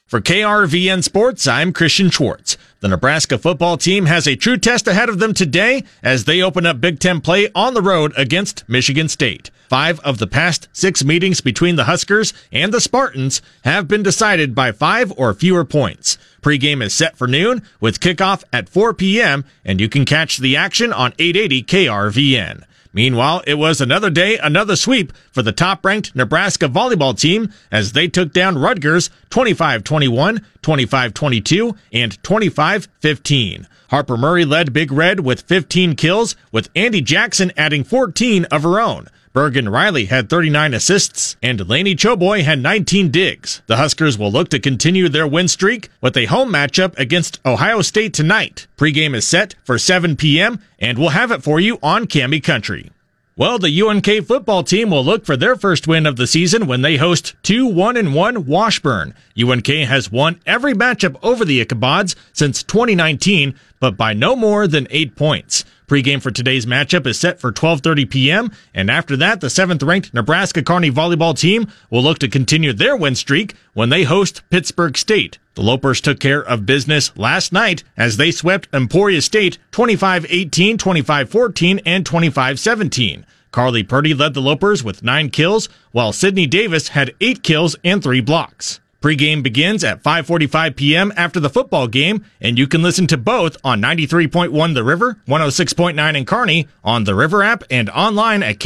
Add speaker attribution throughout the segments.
Speaker 1: For KRVN Sports, I'm Christian Schwartz. The Nebraska football team has a true test ahead of them today as they open up Big Ten play on the road against Michigan State. 5 of the past 6 meetings between the Huskers and the Spartans have been decided by 5 or fewer points. Pregame is set for noon with kickoff at 4 p.m., and you can catch the action on 880 KRVN. Meanwhile, it was another day, another sweep for the top-ranked Nebraska volleyball team as they took down Rutgers 25-21, 25-22, and 25-15. Harper Murray led Big Red with 15 kills, with Andy Jackson adding 14 of her own. Bergen Riley had 39 assists, and Lainey Choboy had 19 digs. The Huskers will look to continue their win streak with a home matchup against Ohio State tonight. Pregame is set for 7 p.m., and we'll have it for you on Cami Country. Well, the UNK football team will look for their first win of the season when they host 1-1 Washburn. UNK has won every matchup over the Ichabods since 2019, but by no more than 8 points. Pregame for today's matchup is set for 12:30 p.m., and after that, the 7th-ranked Nebraska Kearney volleyball team will look to continue their win streak when they host Pittsburgh State. The Lopers took care of business last night as they swept Emporia State 25-18, 25-14, and 25-17. Carly Purdy led the Lopers with 9 kills, while Sydney Davis had 8 kills and 3 blocks. Pregame begins at 5:45 p.m. after the football game, and you can listen to both on 93.1 The River, 106.9 in Kearney, on the River app, and online at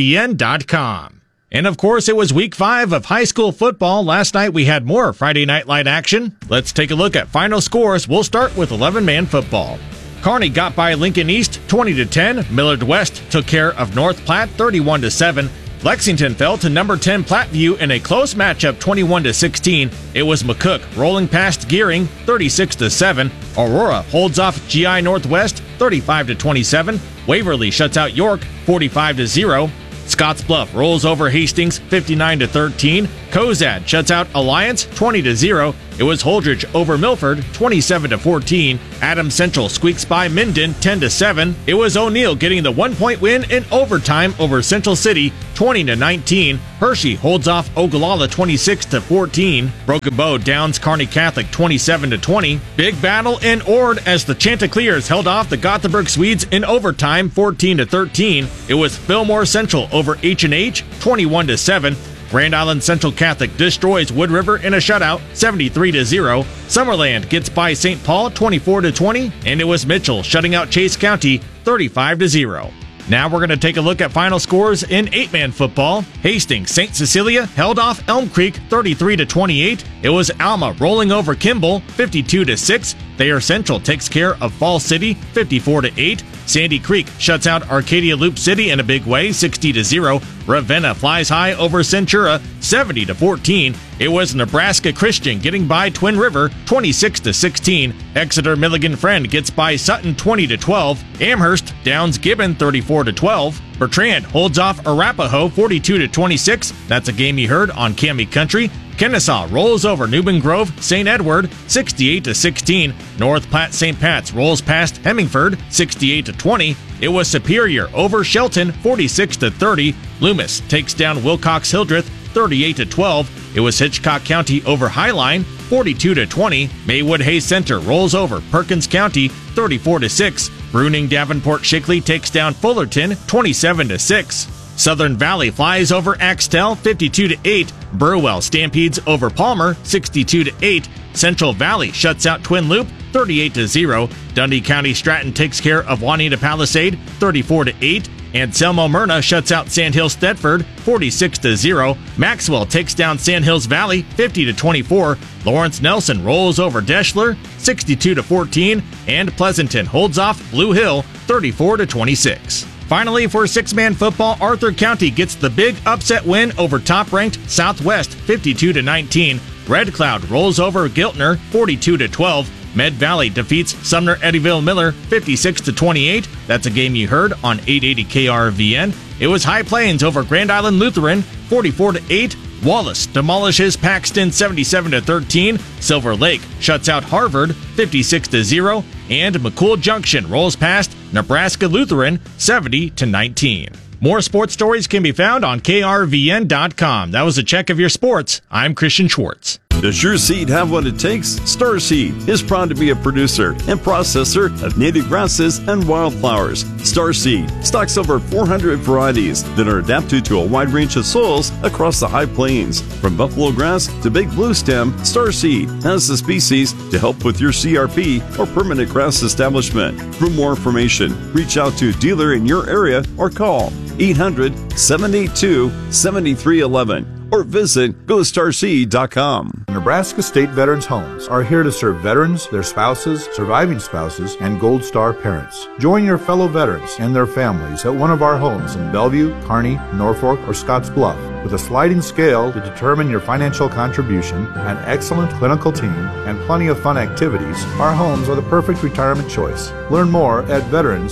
Speaker 1: krvn.com. And of course, it was week 5 of high school football. Last night we had more Friday Night Light action. Let's take a look at final scores. We'll start with 11-man football. Kearney got by Lincoln East 20-10. Millard West took care of North Platte 31-7. Lexington fell to number 10 Platteview in a close matchup 21-16. It was McCook rolling past Gearing 36-7. Aurora holds off GI Northwest 35-27. Waverly shuts out York 45-0. Scottsbluff rolls over Hastings 59-13. Cozad shuts out Alliance 20-0. It was Holdridge over Milford 27-14. Adams Central squeaks by Minden 10-7. It was O'Neill getting the 1-point win in overtime over Central City 20-19. Hershey holds off Ogallala 26-14. Broken Bow downs Kearney Catholic 27-20. Big battle in Ord as the Chanticleers held off the Gothenburg Swedes in overtime 14-13. It was Fillmore Central over H&H 21-7. Grand Island Central Catholic destroys Wood River in a shutout, 73-0. Summerland gets by St. Paul, 24-20, and it was Mitchell shutting out Chase County, 35-0. Now we're going to take a look at final scores in 8-man football. Hastings St. Cecilia held off Elm Creek 33-28. It was Alma rolling over Kimball 52-6. Thayer Central takes care of Fall City 54-8. Sandy Creek shuts out Arcadia Loop City in a big way 60-0. Ravenna flies high over Centura 70-14. It was Nebraska Christian getting by Twin River 26-16. Exeter Milligan Friend gets by Sutton 20-12. Amherst downs Gibbon 34-12. Bertrand holds off Arapahoe 42-26. That's a game you heard on Cami Country. Kennesaw rolls over Newman Grove St. Edward 68-16. North Platte St. Pat's rolls past Hemingford 68-20. It was Superior over Shelton 46-30. Loomis takes down Wilcox Hildreth 38-12. It was Hitchcock County over Highline 42-20. Maywood Hayes Center rolls over Perkins County 34-6. Bruning Davenport Shickley takes down Fullerton 27-6. Southern Valley flies over Axtell 52-8. Burwell stampedes over Palmer 62-8. Central Valley shuts out Twin Loop 38-0. Dundee County Stratton takes care of Juanita Palisade 34-8. And Selma Myrna shuts out Sandhills Thetford 46-0. Maxwell takes down Sandhills Valley 50-24. Lawrence Nelson rolls over Deschler 62-14. And Pleasanton holds off Blue Hill 34-26. Finally, for 6-man football, Arthur County gets the big upset win over top-ranked Southwest 52-19. Red Cloud rolls over Giltner 42-12. Med Valley defeats Sumner Eddyville Miller 56-28. That's a game you heard on 880 KRVN. It was High Plains over Grand Island Lutheran 44-8. Wallace demolishes Paxton 77-13. Silver Lake shuts out Harvard 56-0. And McCool Junction rolls past Nebraska Lutheran 70-19. More sports stories can be found on krvn.com. That was a check of your sports. I'm Christian Schwartz.
Speaker 2: Does your seed have what it takes? Starseed is proud to be a producer and processor of native grasses and wildflowers. Starseed stocks over 400 varieties that are adapted to a wide range of soils across the high plains. From buffalo grass to big blue stem, Starseed has the species to help with your CRP or permanent grass establishment. For more information, reach out to a dealer in your area or call 800-782-7311 or visit GoStarSeed.com.
Speaker 3: Nebraska State Veterans Homes are here to serve veterans, their spouses, surviving spouses, and Gold Star parents. Join your fellow veterans and their families at one of our homes in Bellevue, Kearney, Norfolk, or Scotts Bluff. With a sliding scale to determine your financial contribution, an excellent clinical team, and plenty of fun activities, our homes are the perfect retirement choice. Learn more at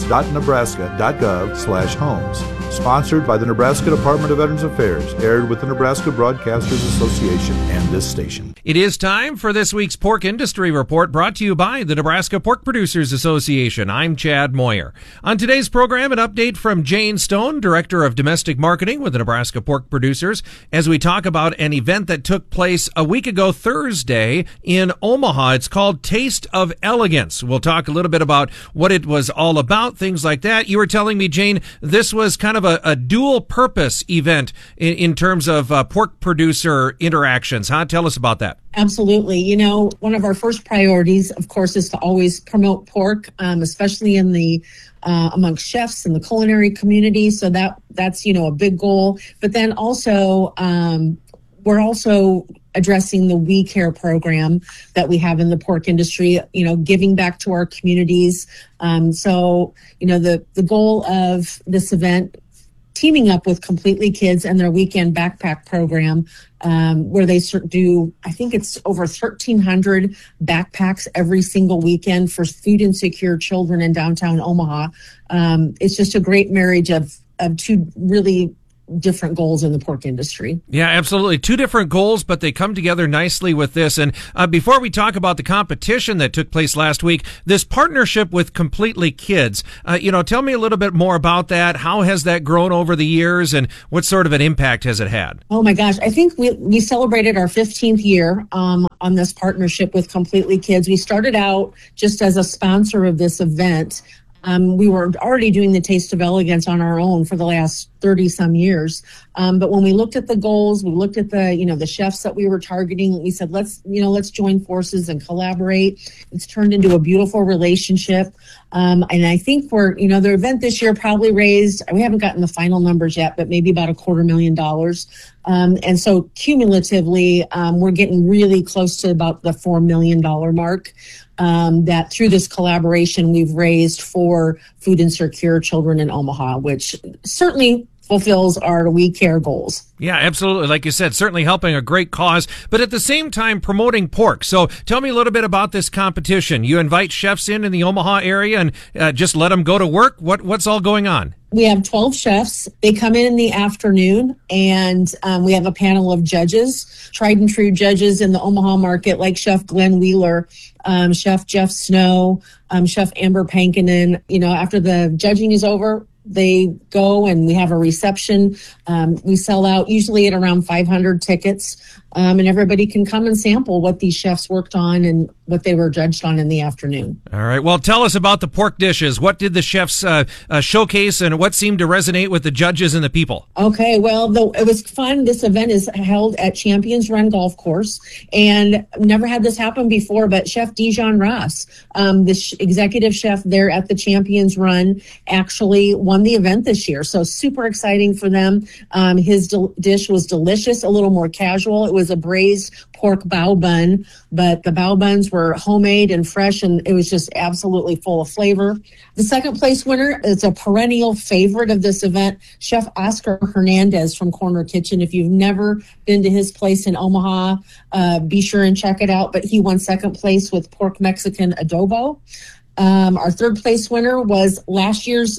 Speaker 3: veterans.nebraska.gov/homes. Sponsored by the Nebraska Department of Veterans Affairs, aired with the Nebraska Broadcasters Association and this station.
Speaker 4: It is time for this week's Pork Industry Report, brought to you by the Nebraska Pork Producers Association. I'm Chad Moyer. On today's program, an update from Jane Stone, Director of Domestic Marketing with the Nebraska Pork Producers, as we talk about an event that took place a week ago Thursday in Omaha. It's called Taste of Elegance. We'll talk a little bit about what it was all about, things like that. You were telling me, Jane, this was kind of a dual purpose event in terms of pork producer interactions, huh? Tell us about that.
Speaker 5: Absolutely. You know, one of our first priorities, of course, is to always promote pork, especially in the amongst chefs in the culinary community. So that's, you know, a big goal. But then also, we're also addressing the We Care program that we have in the pork industry, you know, giving back to our communities. So, you know, the goal of this event, teaming up with Completely Kids and their weekend backpack program, where they do, I think it's over 1,300 backpacks every single weekend for food insecure children in downtown Omaha. It's just a great marriage of two really different goals in the pork industry.
Speaker 4: Yeah, absolutely. Two different goals, but they come together nicely with this. And before we talk about the competition that took place last week, this partnership with Completely Kids, tell me a little bit more about that. How has that grown over the years, and what sort of an impact has it had?
Speaker 5: Oh my gosh, I think we celebrated our 15th year on this partnership with Completely Kids. We started out just as a sponsor of this event. We were already doing the Taste of Elegance on our own for the last 30 some years. But when we looked at the goals, we looked at the chefs that we were targeting, we said, let's join forces and collaborate. It's turned into a beautiful relationship. And I think the event this year probably raised, we haven't gotten the final numbers yet, but maybe about $250,000. And so cumulatively, we're getting really close to about the $4 million mark. That through this collaboration we've raised for food insecure children in Omaha, which certainly fulfills our We Care goals.
Speaker 4: Yeah, absolutely. Like you said, certainly helping a great cause, but at the same time promoting pork. So tell me a little bit about this competition. You invite chefs in the Omaha area and just let them go to work. What's all going on?
Speaker 5: We have 12 chefs. They come in the afternoon, and we have a panel of judges, tried and true judges in the Omaha market, like Chef Glenn Wheeler, Chef Jeff Snow, Chef Amber Pankinen. After the judging is over, they go and we have a reception. We sell out usually at around 500 tickets, and everybody can come and sample what these chefs worked on and what they were judged on in the afternoon.
Speaker 4: All right. Well, tell us about the pork dishes. What did the chefs showcase, and what seemed to resonate with the judges and the people?
Speaker 5: Okay. Well, it was fun. This event is held at Champions Run Golf Course, and never had this happen before, but Chef Dijon Ross, the executive chef there at the Champions Run, actually won the event this year. So super exciting for them. His dish was delicious, a little more casual. It was a braised pork bao bun, but the bao buns were homemade and fresh, and it was just absolutely full of flavor. The second place winner is a perennial favorite of this event, Chef Oscar Hernandez from Corner Kitchen. If you've never been to his place in Omaha, be sure and check it out. But he won second place with pork Mexican adobo. Our third place winner was last year's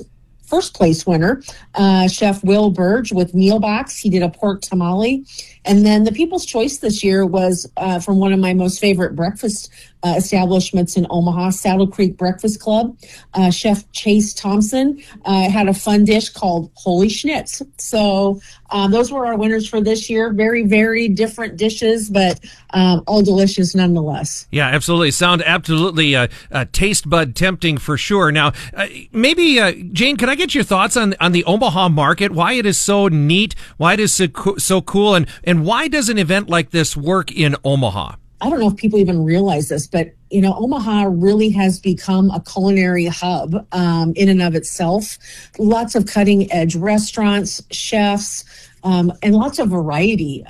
Speaker 5: first place winner, Chef Will Burge with Mealbox. He did a pork tamale. And then the People's Choice this year was from one of my most favorite breakfast establishments in Omaha, Saddle Creek Breakfast Club. Chef Chase Thompson had a fun dish called Holy Schnitz. So those were our winners for this year. Very, very different dishes, but all delicious nonetheless.
Speaker 4: Yeah, absolutely. Sound absolutely taste bud tempting for sure. Now, maybe, Jane, can I get your thoughts on the Omaha market, why it is so neat, why it is so cool, and why does an event like this work in Omaha?
Speaker 5: I don't know if people even realize this, but, Omaha really has become a culinary hub in and of itself. Lots of cutting edge restaurants, chefs, and lots of variety,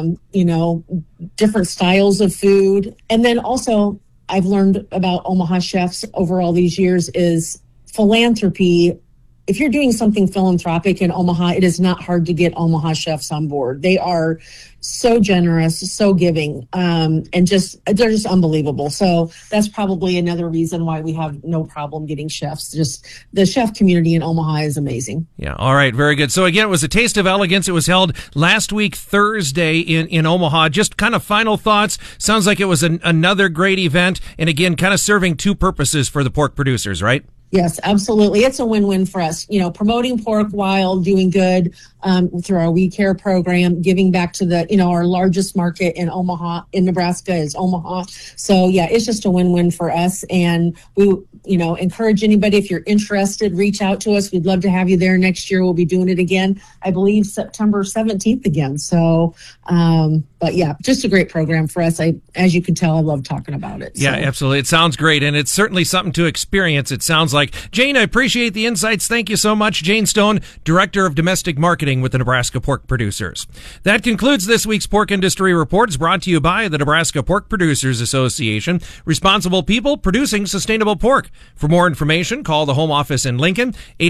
Speaker 5: different styles of food. And then also I've learned about Omaha chefs over all these years is philanthropy. If you're doing something philanthropic in Omaha, it is not hard to get Omaha chefs on board. They are so generous, so giving, and they're just unbelievable. So that's probably another reason why we have no problem getting chefs. Just the chef community in Omaha is amazing.
Speaker 4: Yeah. All right. Very good. So again, it was a Taste of Elegance. It was held last week, Thursday in Omaha. Just kind of final thoughts. Sounds like it was another great event. And again, kind of serving two purposes for the pork producers, right?
Speaker 5: Yes, absolutely. It's a win-win for us. Promoting pork while doing good through our We Care program, giving back to our largest market in Omaha, in Nebraska is Omaha. So yeah, it's just a win-win for us. And we, encourage anybody, if you're interested, reach out to us. We'd love to have you there next year. We'll be doing it again, I believe September 17th again. So, but yeah, just a great program for us. As you can tell, I love talking about it.
Speaker 4: Yeah, absolutely. It sounds great. And it's certainly something to experience. It sounds like. Jane, I appreciate the insights. Thank you so much. Jane Stone, Director of Domestic Marketing with the Nebraska Pork Producers. That concludes this week's Pork Industry Report. It's brought to you by the Nebraska Pork Producers Association. Responsible people producing sustainable pork. For more information, call the home office in Lincoln,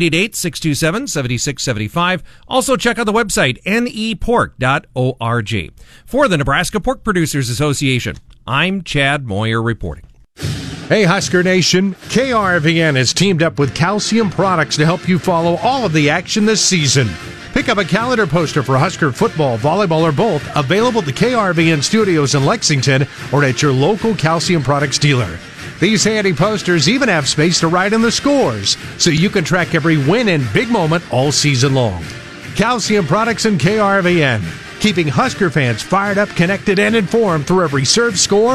Speaker 4: 888-627-7675. Also check out the website, nepork.org. For the Nebraska Pork Producers Association, I'm Chad Moyer reporting.
Speaker 6: Hey, Husker Nation, KRVN has teamed up with Calcium Products to help you follow all of the action this season. Pick up a calendar poster for Husker football, volleyball, or both, available at the KRVN studios in Lexington or at your local Calcium Products dealer. These handy posters even have space to write in the scores, so you can track every win and big moment all season long. Calcium Products and KRVN, keeping Husker fans fired up, connected, and informed through every serve, score,